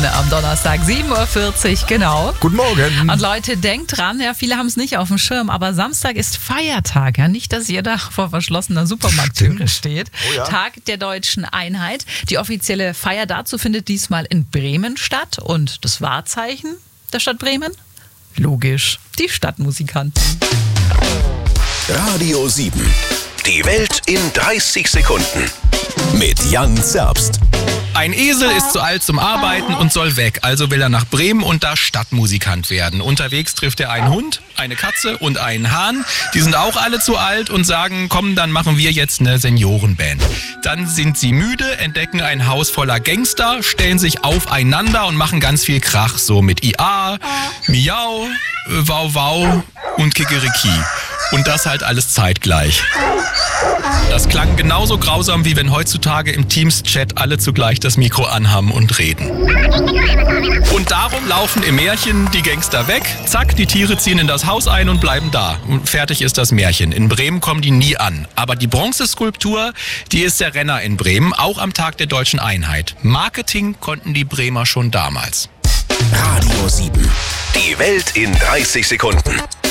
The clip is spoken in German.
am Donnerstag, 7.40 Uhr, genau. Guten Morgen. Und Leute, denkt dran, ja, viele haben es nicht auf dem Schirm, aber Samstag ist Feiertag. Ja, nicht, dass ihr da vor verschlossener Supermarkttüre steht. Oh ja. Tag der Deutschen Einheit. Die offizielle Feier dazu findet diesmal in Bremen statt. Und das Wahrzeichen der Stadt Bremen? Logisch, die Stadtmusikanten. Radio 7. Die Welt in 30 Sekunden. Mit Jan Zerbst. Ein Esel ist zu alt zum Arbeiten und soll weg, also will er nach Bremen und da Stadtmusikant werden. Unterwegs trifft er einen Hund, eine Katze und einen Hahn. Die sind auch alle zu alt und sagen, komm, dann machen wir jetzt eine Seniorenband. Dann sind sie müde, entdecken ein Haus voller Gangster, stellen sich aufeinander und machen ganz viel Krach, so mit IA, Miau, Wow Wow und Kikeriki. Und das halt alles zeitgleich. Das klang genauso grausam, wie wenn heutzutage im Teams-Chat alle zugleich das Mikro anhaben und reden. Und darum laufen im Märchen die Gangster weg. Zack, die Tiere ziehen in das Haus ein und bleiben da. Und fertig ist das Märchen. In Bremen kommen die nie an. Aber die Bronzeskulptur, die ist der Renner in Bremen, auch am Tag der Deutschen Einheit. Marketing konnten die Bremer schon damals. Radio 7. Die Welt in 30 Sekunden.